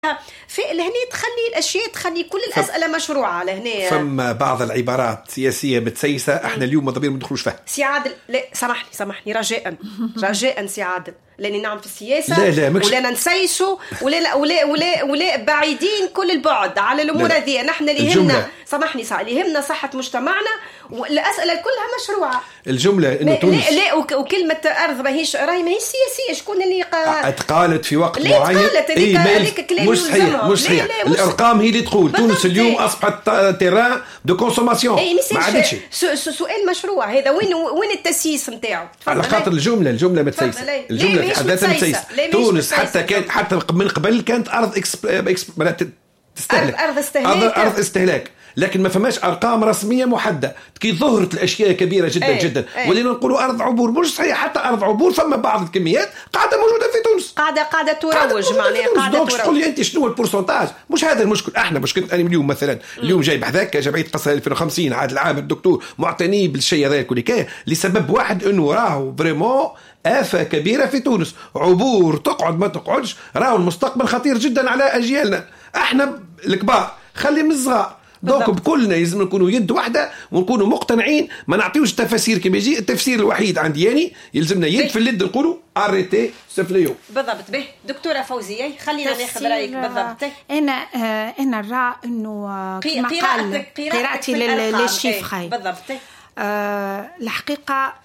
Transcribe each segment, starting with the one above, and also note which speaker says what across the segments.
Speaker 1: في لهنا تخلي الاشياء، تخلي كل الاسئله مشروعه لهنا.
Speaker 2: فما بعض العبارات سياسيه متسيسه احنا اليوم ما ضمير ما ندخلوش فيها.
Speaker 1: سي عادل، لا سامحني رجاء سي عادل، لاني نعم في السياسه ولا ننسيسوا ولا بعيدين كل البعد على الامور هذه. نحن اللي يهمنا، سامحني اللي يهمنا صحه مجتمعنا، والاسئله كلها مشروعه.
Speaker 2: الجمله انه تونس
Speaker 1: لا وكلمه ارض ماهيش سياسيه. شكون اللي
Speaker 2: قالت في وقت معين؟ مش صحيح. الارقام هي اللي تقول تونس اليوم اصبحت تيران دو كونسوماسيون. ما عادتش
Speaker 1: سؤال مشروع هذا. وين التسييس نتاعو؟
Speaker 2: على خاطر الجمله متسيسه. الجمله في حد ذاتها متسيسه. تونس حتى من قبل كانت ارض تستهلك، ارض استهلاك، لكن ما فماش ارقام رسميه محدده. كي ظهرت الاشياء كبيره جدا ولينا نقولوا ارض عبور. مش صحيح، حتى ارض عبور فما بعض الكميات قاعده موجوده في تونس،
Speaker 1: قاعده تروج. معناها قاعده تروج.
Speaker 2: تقول لي انت شنو البورسنتاج؟ مش هذا المشكل. احنا مشكلة انا اليوم مثلا اليوم جاي بحذاك جمعيه قصر 2050 عاد العام الدكتور معتني بالشيء هذا كل كان لسبب واحد، انه راهو فريمون آفة كبيرة في تونس. عبور تقعد ما تقعدش، راهو المستقبل خطير جدا على أجيالنا. احنا الكبار خلي من الصغار. دوك كلنا لازم نكونوا يد واحدة ونكونوا مقتنعين، ما نعطيوش تفاسير كما يجي. التفسير الوحيد عندي يعني يلزمنا يد في اليد نقولوا اريتي سفليو.
Speaker 1: بالضبط. به دكتورة فوزية خلينا ناخذ رأيك. بالضبط.
Speaker 3: أنا نرى إنه قراءتي للشيفخاي.
Speaker 1: بالضبط.
Speaker 3: الحقيقة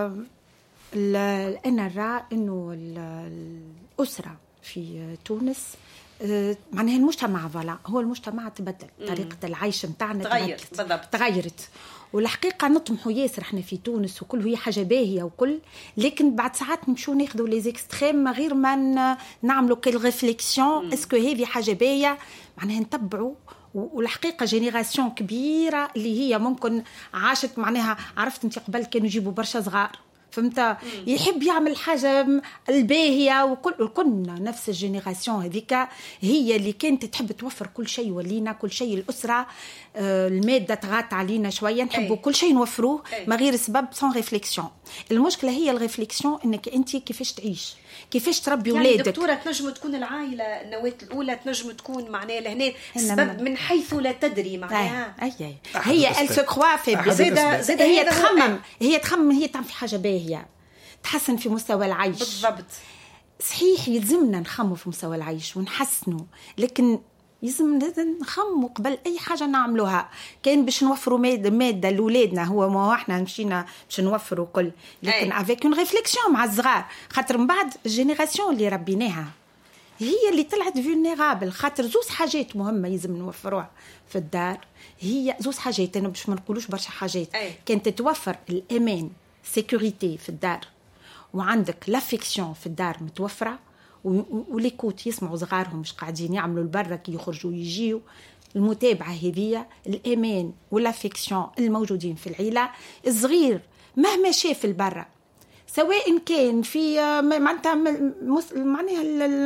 Speaker 3: أنا نرى إنه الأسرة في تونس معناها المجتمع هو المجتمع تبدل. طريقة العيش متاعنا تغيرت. والحقيقة نطمحوا ياسر احنا في تونس وكل هي حاجة باهية وكل، لكن بعد ساعات نمشوا ناخذوا لي زيكستريم غير ما نعملوا كل ريفليكسيون اسكو هذه حاجة باهية معناها نتبعوا. والحقيقة جينيراسيون كبيرة اللي هي ممكن عاشت معناها، عرفت انت قبل كانوا يجيبوا برشا صغار، فهمت، يحب يعمل حاجة الباهية وكلنا نفس الجينيراسيون هذيك هي اللي كانت تحب توفر كل شيء ولينا كل شيء. الأسرة المادة تغات علينا شوية، نحبوا كل شيء نوفروه ما غير سبب سون ريفليكسيون. المشكلة هي الريفليكسيون انك انت كيفاش تعيش، كيفاش تربي
Speaker 1: يعني
Speaker 3: ولادك.
Speaker 1: دكتورة تنجم تكون العائلة النواة الأولى تنجم تكون معناها لهنا سبب من حيث لا تدري معناها.
Speaker 3: هي السكوا في زيادة هي تخمم هي تعمل في حاجة باهية تحسن في مستوى العيش.
Speaker 1: بالضبط.
Speaker 3: صحيح يلزمنا نخمم في مستوى العيش ونحسنه، لكن يلزم نخمم قبل أي حاجة نعملوها. كان باش نوفروا مادة لولادنا، هو ما احنا مشينا باش نوفروا كل، لكن افيك اون ريفليكسيون مع الصغار، خاطر من بعد الجينيراسيون اللي ربيناها هي اللي طلعت فولنيرابل. خاطر زوز حاجات مهمة يلزم نوفروها في الدار، هي زوز حاجات أنا باش ما نقولوش برشا حاجات. كانت تتوفر الأمان سيكوريتي في الدار، وعندك لافيكسيون في الدار متوفرة، وليكوت يسمعوا صغارهم مش قاعدين يعملوا البرة كي يخرجوا يجيوا. المتابعة هذه، الأمان واللافيكسيون الموجودين في العيلة. الصغير مهما شاف البرة سواء كان في معناها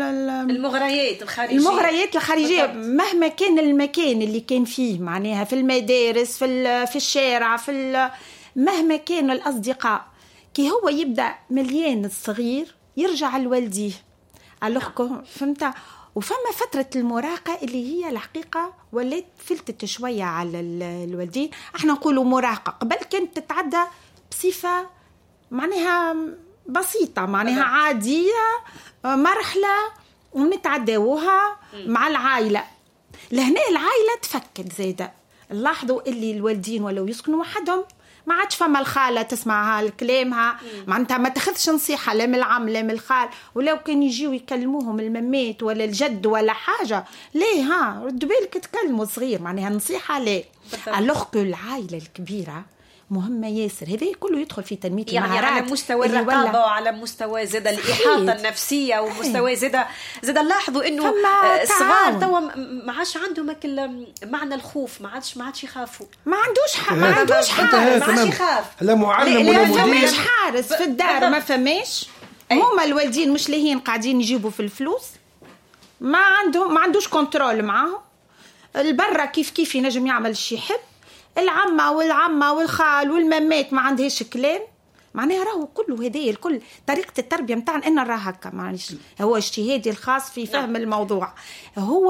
Speaker 3: المغريات الخارجية، مهما كان المكان اللي كان فيه معناها في المدارس في الشارع مهما كان الأصدقاء، كي هو يبدأ مليان الصغير يرجع لوالديه ألوخكم، فهمت. وفما فترة المراهقة اللي هي الحقيقة ولات فلتت شوية على الوالدين. احنا نقولوا مراهقة، قبل كانت تتعدى بصفة معناها بسيطة، معناها عادية، مرحلة ونتعداوها مع العائلة. لهنا العائلة تفكت زيادة. لاحظوا اللي الوالدين ولو يسكنوا وحدهم ما عادش فما الخالة تسمعها الكلامها، معناتها ما تاخذش نصيحة لا من العم لا من الخال، ولو كان يجيوا يكلموهم الممات ولا الجد ولا حاجة ليه ردوا بالك تكلموا صغير معناها نصيحة ليه. ألوغ كو العائلة الكبيرة مهمة ياسر، هذا كله يدخل في تنمية المهارات،
Speaker 1: يعني على مستوى الرقابة وعلى مستوى زاد الإحاطة النفسية ومستوى زاد لاحظوا إنه الصغار توا ما عادش عندهم معنى الخوف، ما عادش يخافوا،
Speaker 3: ما عندوش يخاف.
Speaker 2: لا معلم ولا مدير،
Speaker 3: ما فماش حارس في الدار، ما فماش. هما الوالدين مش لاهين قاعدين يجيبوا في الفلوس، ما عندوش كنترول معاهم. البرة كيف ينجم يعمل شي يحب. العمة والخال والممات ما عندهاش كلام، معناها راهو كله هدايا الكل طريقة التربية متاعنا أنا راه هكا معلش هو اجتهادي الخاص في فهم الموضوع هو